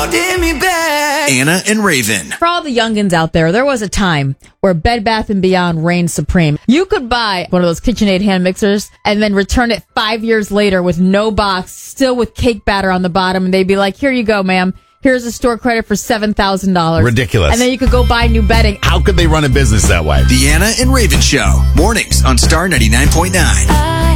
holding me back. Anna and Raven. For all the youngins out there, there was a time where Bed Bath & Beyond reigned supreme. You could buy one of those KitchenAid hand mixers and then return it 5 years later with no box, still with cake batter on the bottom, and they'd be like, here you go, ma'am. Here's a store credit for $7,000. Ridiculous. And then you could go buy new bedding. How could they run a business that way? The Anna and Raven Show. Mornings on Star 99.9.